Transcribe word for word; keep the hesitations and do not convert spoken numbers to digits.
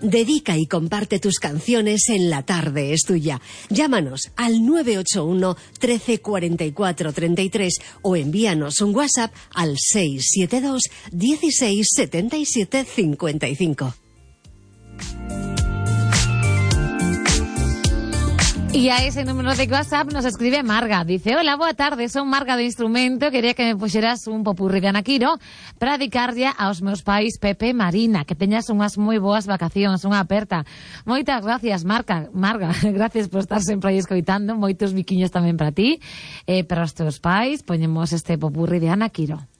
Dedica y comparte tus canciones en La Tarde es Tuya. Llámanos al nueve ocho uno, trece, cuarenta y cuatro, treinta y tres o envíanos un WhatsApp al seis siete dos, dieciséis, setenta y siete, cincuenta y cinco. Y a ese número de WhatsApp nos escribe Marga. Dice, hola, boa tarde, son Marga do Instrumento. Quería que me puxeras un popurrí de Ana Quiro para dedicarlle aos meus pais Pepe e Marina. Que teñas unhas moi boas vacacións, unha aperta. Moitas gracias, Marca, Marga. Gracias por estar sempre aí escoitando. Moitos biquiños tamén para ti. Eh, para os teus pais, poñemos este popurrí de Ana Quiro.